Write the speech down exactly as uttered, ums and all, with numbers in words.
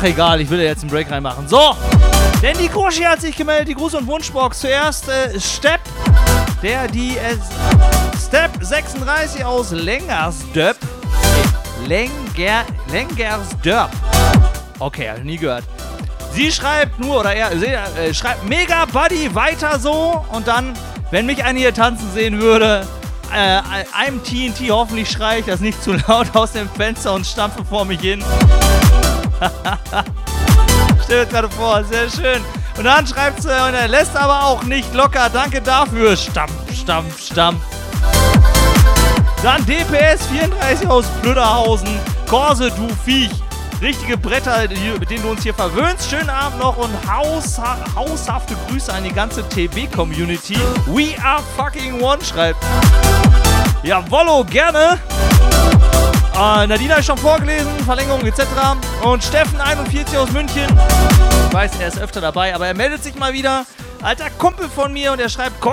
Ach egal, ich will ja jetzt einen Break reinmachen. So, denn die Groschi hat sich gemeldet, die Gruß- und Wunschbox. Zuerst äh, Stepp, der die äh, Step sechsunddreißig aus Lengersdöp. Lenger, Lengersdöp. Okay, hab ich nie gehört. Sie schreibt nur, oder er äh, schreibt Mega Buddy, weiter so. Und dann, wenn mich einer hier tanzen sehen würde, äh, einem T N T hoffentlich schreie ich das nicht zu laut aus dem Fenster und stampfe vor mich hin. Stell dir gerade vor, sehr schön. Und dann schreibt sie, und er lässt aber auch nicht locker. Danke dafür. Stampf, stampf, stampf. Dann D P S vierunddreißig aus Blöderhausen. Korse, du Viech. Richtige Bretter, mit denen du uns hier verwöhnst. Schönen Abend noch und hausha- haushafte Grüße an die ganze T V-Community. We are fucking one, schreibt. Jawollo, gerne. Äh, Nadina ist schon vorgelesen, Verlängerung et cetera. Und Steffen einundvierzig aus München. Ich weiß, er ist öfter dabei, aber er meldet sich mal wieder. Alter Kumpel von mir und er schreibt...